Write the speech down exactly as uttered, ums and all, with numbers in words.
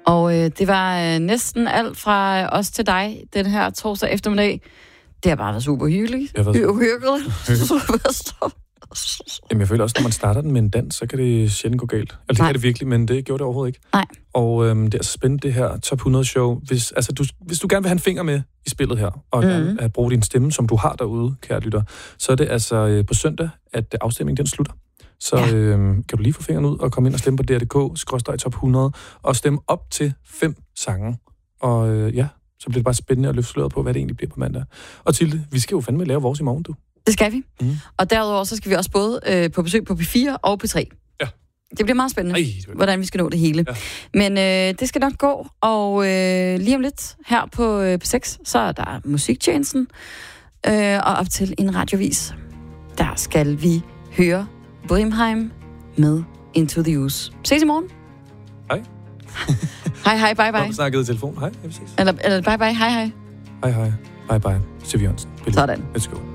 Og øh, det var øh, næsten alt fra os til dig den her torsdag eftermiddag. Det har bare været super hyggeligt. Det har været hyggeligt. Jamen, jeg føler også, når man starter den med en dans, så kan det sjældent gå galt. Altså, det kan det virkelig, men det gjorde det overhovedet ikke. Nej. Og øhm, det er så spændende, det her top hundrede show. Hvis, altså, du, hvis du gerne vil have en finger med i spillet her, og mm. gerne at bruge din stemme, som du har derude, kære lytter, så er det altså øh, på søndag, at afstemningen den slutter. Så ja. øh, kan du lige få fingeren ud og komme ind og stemme på D R punktum D K, skråstreg top hundrede, og stemme op til fem sange. Og øh, ja, så bliver det bare spændende at løfte sløret på, hvad det egentlig bliver på mandag. Og Tilde, vi skal jo fandme lave vores i morgen, du. Det skal vi. Mm. Og derudover så skal vi også både øh, på besøg på P fire og P tre. Ja. Det bliver meget spændende, Ej, hvordan vi skal nå det hele. Ja. Men øh, det skal nok gå, og øh, lige om lidt her på øh, P seks, så er der musiktjenesten, øh, og op til en radiovis. Der skal vi høre Brimheim med Into the Use. Ses i morgen. Hej. Hej, hej, bye, bye. Nå, snakkede i telefon. Hej, vi ses. Eller, eller bye, bye, hej, hej. Hej, hej. Bye, bye. Siv Jørgensen. Sådan. Let's go.